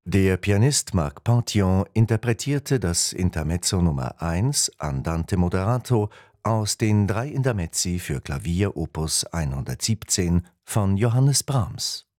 Der Pianist Marc Panthion interpretierte das Intermezzo Nummer 1 Andante moderato aus den 3 Intermezzi für Klavier Opus 117 von Johannes Brahms.